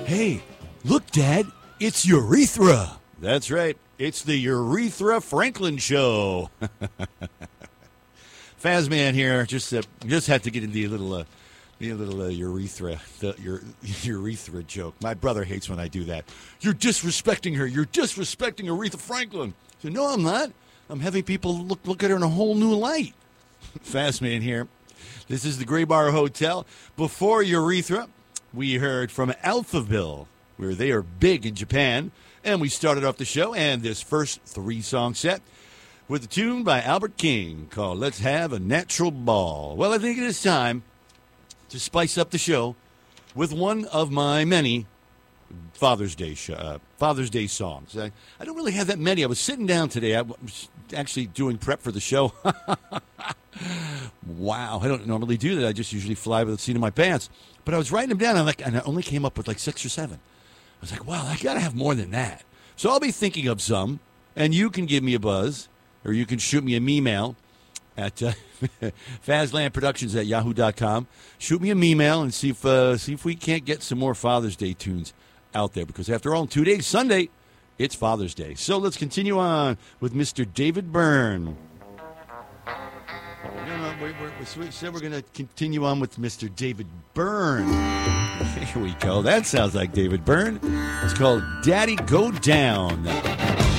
Hey, look, Dad, it's urethra. That's right. It's the Urethra Franklin Show. Fazman here. Just had to get into a little urethra, urethra joke. My brother hates when I do that. You're disrespecting her. You're disrespecting Aretha Franklin. So no, I'm not. I'm having people look at her in a whole new light. Fazman here. This is the Gray Bar Hotel. Before urethra, we heard from Alphaville, where they are big in Japan. And we started off the show and this first 3-song set with a tune by Albert King called Let's Have a Natural Ball. Well, I think it is time to spice up the show with one of my many Father's Day songs. I don't really have that many. I was sitting down today. I was actually doing prep for the show. Wow, I don't normally do that. I just usually fly with the seat in my pants. But I was writing them down, and I only came up with like 6 or 7. I was like, wow, I got to have more than that. So I'll be thinking of some, and you can give me a buzz, or you can shoot me an email at fazlandproductions@yahoo.com. Shoot me an email and see if we can't get some more Father's Day tunes out there, because after all, in 2 days, Sunday, it's Father's Day. So let's continue on with Mr. David Byrne. We said we're going to continue on with Mr. David Byrne. Here we go. That sounds like David Byrne. It's called Daddy Go Down.